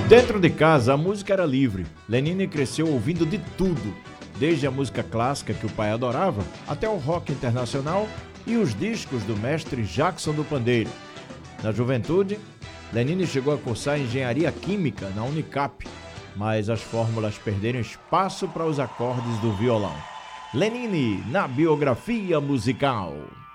Dentro de casa, a música era livre. Lenine cresceu ouvindo de tudo, desde a música clássica que o pai adorava, até o rock internacional e os discos do mestre Jackson do Pandeiro. Na juventude, Lenine chegou a cursar engenharia química na Unicap, mas as fórmulas perderam espaço para os acordes do violão. Lenine na biografia musical.